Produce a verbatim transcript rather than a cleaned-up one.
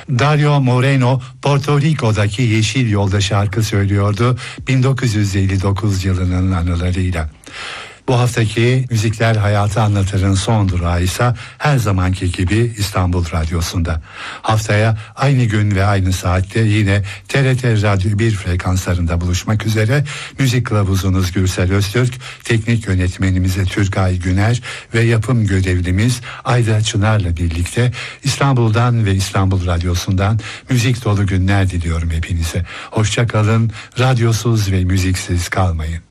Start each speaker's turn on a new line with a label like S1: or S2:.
S1: Dario Moreno, Porto Rico'daki Yeşil Yolda şarkı söylüyordu bin dokuz yüz elli dokuz yılının anılarıyla. Bu haftaki Müzikler Hayatı Anlatır'ın son durağı ise her zamanki gibi İstanbul Radyosu'nda. Haftaya aynı gün ve aynı saatte yine T R T Radyo bir frekanslarında buluşmak üzere. Müzik kılavuzunuz Gürsel Öztürk, teknik yönetmenimiz Türkay Güner ve yapım görevlimiz Ayda Çınar'la birlikte İstanbul'dan ve İstanbul Radyosu'ndan müzik dolu günler diliyorum hepinize. Hoşça kalın, radyosuz ve müziksiz kalmayın.